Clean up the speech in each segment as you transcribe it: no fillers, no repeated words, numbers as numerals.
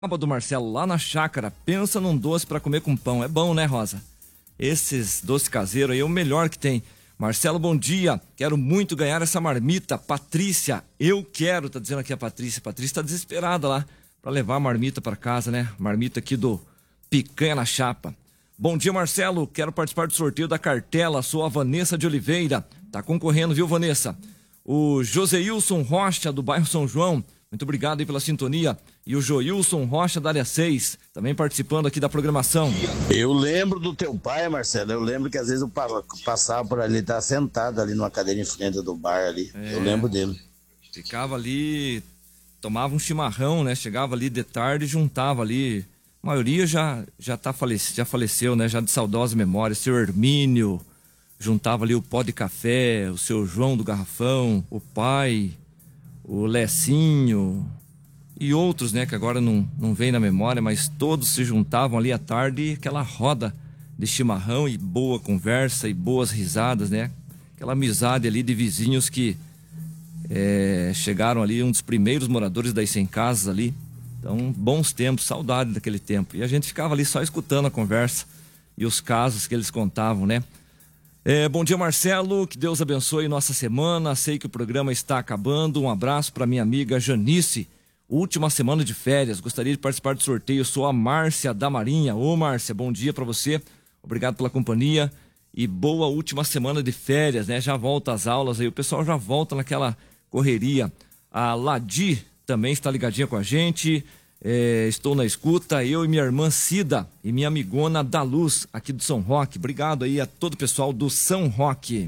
Sábado, Marcelo, lá na chácara, pensa num doce pra comer com pão. É bom, né, Rosa? Esses doces caseiros aí é o melhor que tem. Marcelo, bom dia. Quero muito ganhar essa marmita. Patrícia, eu quero, tá dizendo aqui a Patrícia. Patrícia tá desesperada lá pra levar a marmita pra casa, né? Marmita aqui do Picanha na Chapa. Bom dia, Marcelo. Quero participar do sorteio da cartela. Sou a Vanessa de Oliveira. Tá concorrendo, viu, Vanessa? O Joseilson Rocha, do bairro São João. Muito obrigado aí pela sintonia. E o Joilson Rocha, da área 6, também participando aqui da programação. Eu lembro do teu pai, Marcelo. Eu lembro que às vezes eu passava por ali, tá sentado ali numa cadeira em frente do bar ali. Eu lembro dele. Ficava ali, tomava um chimarrão, né? Chegava ali de tarde e juntava ali. A maioria já faleceu, né? Já de saudosa memória. Seu Hermínio, juntava ali o pó de café, o seu João do Garrafão, o pai, o Lecinho e outros, né, que agora não vem na memória, mas todos se juntavam ali à tarde, aquela roda de chimarrão e boa conversa e boas risadas, né? Aquela amizade ali de vizinhos que chegaram ali, um dos primeiros moradores das 100 casas ali. Então, bons tempos, saudade daquele tempo. E a gente ficava ali só escutando a conversa e os casos que eles contavam, né? Bom dia, Marcelo, que Deus abençoe nossa semana. Sei que o programa está acabando. Um abraço para minha amiga Janice. Última semana de férias, gostaria de participar do sorteio. Sou a Márcia da Marinha. Ô, Márcia, bom dia para você. Obrigado pela companhia e boa última semana de férias, né? Já volta às aulas aí, o pessoal já volta naquela correria. A Ladi também está ligadinha com a gente. Estou na escuta, eu e minha irmã Cida e minha amigona da Luz, aqui do São Roque. Obrigado aí a todo o pessoal do São Roque.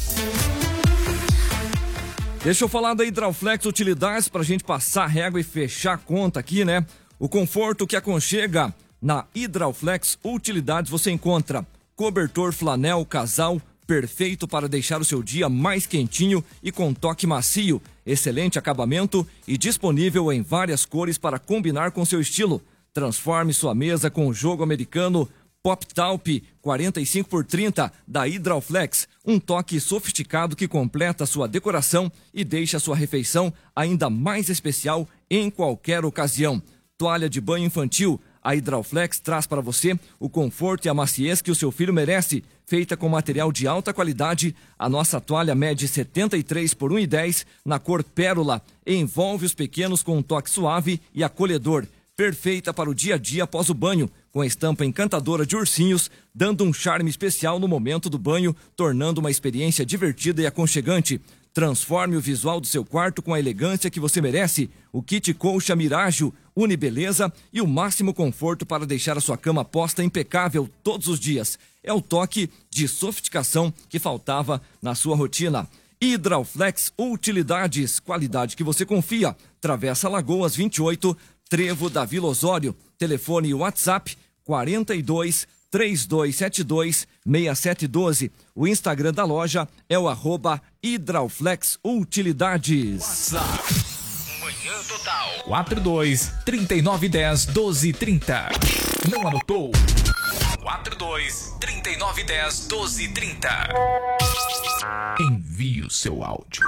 Deixa eu falar da Hidrauflex Utilidades pra gente passar a régua e fechar a conta aqui, né? O conforto que aconchega na Hidrauflex Utilidades você encontra cobertor flanel casal, perfeito para deixar o seu dia mais quentinho e com toque macio, excelente acabamento e disponível em várias cores para combinar com seu estilo. Transforme sua mesa com o jogo americano Pop Talp 45x30 da Hidrauflex, um toque sofisticado que completa sua decoração e deixa sua refeição ainda mais especial em qualquer ocasião. Toalha de banho infantil, a Hidrauflex traz para você o conforto e a maciez que o seu filho merece. Feita com material de alta qualidade, a nossa toalha mede 73 por 1,10 na cor pérola, envolve os pequenos com um toque suave e acolhedor. Perfeita para o dia a dia após o banho, com a estampa encantadora de ursinhos, dando um charme especial no momento do banho, tornando uma experiência divertida e aconchegante. Transforme o visual do seu quarto com a elegância que você merece. O kit colcha Mirajo une beleza e o máximo conforto para deixar a sua cama posta impecável todos os dias. É o toque de sofisticação que faltava na sua rotina. Hidrauflex Utilidades, qualidade que você confia. Travessa Lagoas 28, Trevo da Vila Osório. Telefone e WhatsApp 42 3272 6712. O Instagram da loja é o @Hidrauflex Utilidades. WhatsApp Manhã Total 42 3910 1230. Não anotou? 42 3910 1230. Envie o seu áudio.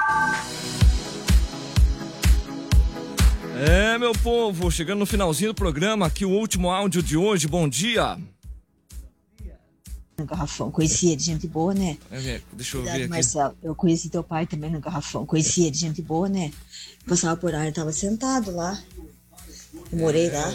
Meu povo, chegando no finalzinho do programa, aqui o último áudio de hoje. Bom dia. No Garrafão, conhecia de gente boa, né? Deixa eu ver aqui. Marcelo, eu conheci teu pai também no Garrafão, conhecia de gente boa, né? Passava por lá, ele tava sentado lá. Eu morei lá.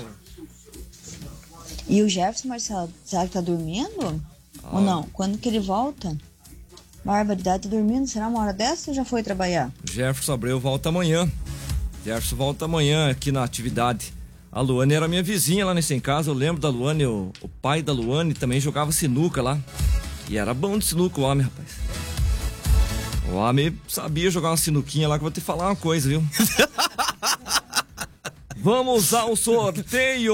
E o Jefferson, Marcelo, será que tá dormindo? Ou não? Quando que ele volta? Barbaridade, tá dormindo? Será uma hora dessa ou já foi trabalhar? Jefferson Abreu volta amanhã. Jefferson volta amanhã aqui na atividade. A Luane era minha vizinha lá nesse em casa. Eu lembro da Luane, o pai da Luane também jogava sinuca lá. E era bom de sinuca o homem, rapaz. O homem sabia jogar uma sinuquinha lá, que eu vou te falar uma coisa, viu? Vamos ao sorteio!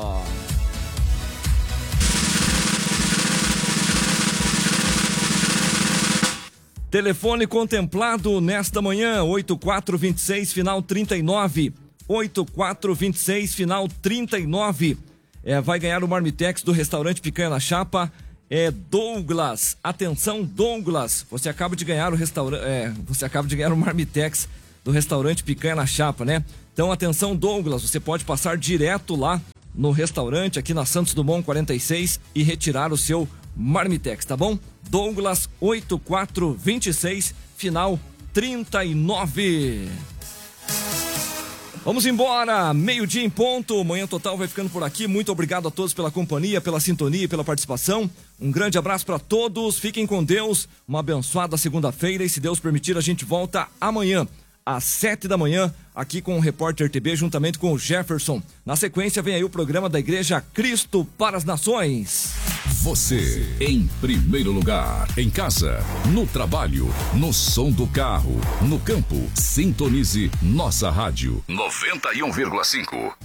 Telefone contemplado nesta manhã, 8426, final 39. 8426, final 39. Vai ganhar o Marmitex do restaurante Picanha na Chapa. Douglas. Atenção, Douglas. Você acaba de ganhar o Marmitex do restaurante Picanha na Chapa, né? Então, atenção, Douglas, você pode passar direto lá no restaurante aqui na Santos Dumont 46 e retirar o seu Marmitex, tá bom? Douglas 8426, final 39. Vamos embora, meio-dia em ponto, Manhã Total vai ficando por aqui. Muito obrigado a todos pela companhia, pela sintonia e pela participação. Um grande abraço para todos, fiquem com Deus, uma abençoada segunda-feira e, se Deus permitir, a gente volta amanhã às 7 da manhã, aqui com o Repórter TB, juntamente com o Jefferson. Na sequência vem aí o programa da Igreja Cristo para as Nações. Você, em primeiro lugar, em casa, no trabalho, no som do carro, no campo, sintonize nossa rádio 91,5.